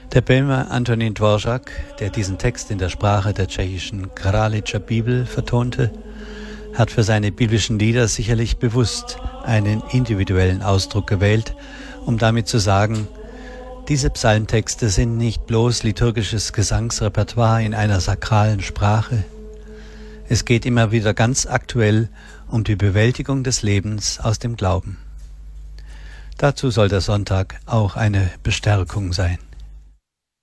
Der Belmer Antonín Dvořák, der diesen Text in der Sprache der tschechischen Králíča Bibel vertonte, hat für seine biblischen Lieder sicherlich bewusst einen individuellen Ausdruck gewählt, um damit zu sagen, diese Psalmtexte sind nicht bloß liturgisches Gesangsrepertoire in einer sakralen Sprache. Es geht immer wieder ganz aktuell um die Bewältigung des Lebens aus dem Glauben. Dazu soll der Sonntag auch eine Bestärkung sein.